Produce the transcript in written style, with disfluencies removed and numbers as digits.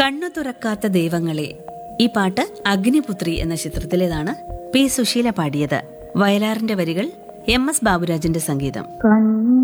കണ്ണു തുറക്കാത്ത ദൈവങ്ങളെ. ഈ പാട്ട് അഗ്നിപുത്രി എന്ന ചിത്രത്തിലേതാണ്. പി സുശീല പാടിയത്. വയലാറിന്റെ വരികൾ, എം എസ് ബാബുരാജിന്റെ സംഗീതം.